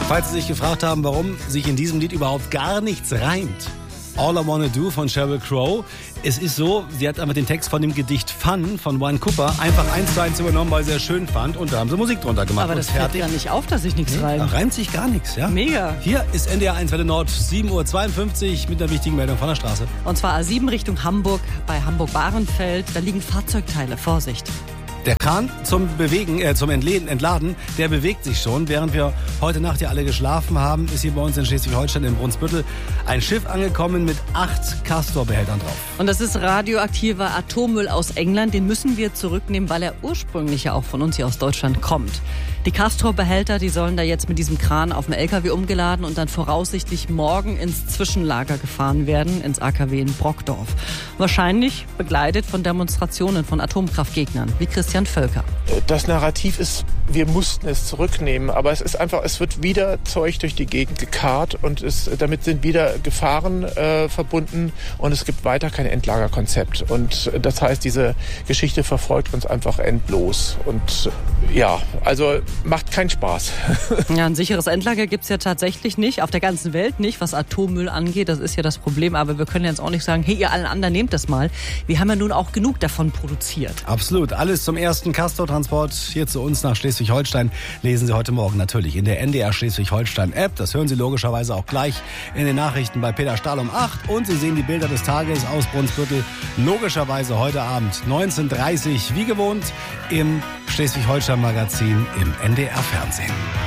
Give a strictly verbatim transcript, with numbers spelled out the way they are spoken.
Falls Sie sich gefragt haben, warum sich in diesem Lied überhaupt gar nichts reimt. All I Wanna Do von Sheryl Crow. Es ist so, sie hat einfach den Text von dem Gedicht Fun von Wayne Cooper einfach eins zu eins übernommen, weil sie es schön fand, und da haben sie Musik drunter gemacht. Aber das fällt gar nicht auf, dass sich nichts nee, reimt. Da reimt sich gar nichts, ja? Mega. Hier ist N D R eins Welle Nord, sieben Uhr zweiundfünfzig mit einer wichtigen Meldung von der Straße. Und zwar A sieben Richtung Hamburg, bei Hamburg-Bahrenfeld. Da liegen Fahrzeugteile. Vorsicht. Der Kran zum Bewegen, äh, zum Entladen, Entladen, der bewegt sich schon. Während wir heute Nacht ja alle geschlafen haben, ist hier bei uns in Schleswig-Holstein in Brunsbüttel ein Schiff angekommen mit acht Castor-Behältern drauf. Und das ist radioaktiver Atommüll aus England. Den müssen wir zurücknehmen, weil er ursprünglich ja auch von uns hier aus Deutschland kommt. Die Castor-Behälter, die sollen da jetzt mit diesem Kran auf dem L K W umgeladen und dann voraussichtlich morgen ins Zwischenlager gefahren werden, ins A K W in Brockdorf. Wahrscheinlich begleitet von Demonstrationen von Atomkraftgegnern, wie Christian Völker. Das Narrativ ist, wir mussten es zurücknehmen, aber es ist einfach, es wird wieder Zeug durch die Gegend gekarrt und es, damit sind wieder Gefahren äh, verbunden und es gibt weiter kein Endlagerkonzept. Und das heißt, diese Geschichte verfolgt uns einfach endlos. Und ja, also macht keinen Spaß. Ja, ein sicheres Endlager gibt's ja tatsächlich nicht, auf der ganzen Welt nicht, was Atommüll angeht. Das ist ja das Problem, aber wir können jetzt auch nicht sagen, hey, ihr allen anderen nehmt das mal. Wir haben ja nun auch genug davon produziert. Absolut, alles zum ersten Castor-Transport hier zu uns nach Schleswig-Holstein lesen Sie heute Morgen natürlich in der N D R Schleswig-Holstein-App. Das hören Sie logischerweise auch gleich in den Nachrichten bei Peter Stahl um acht. Und Sie sehen die Bilder des Tages aus Brunsbüttel logischerweise heute Abend neunzehn Uhr dreißig wie gewohnt im Schleswig-Holstein-Magazin im N D R Fernsehen.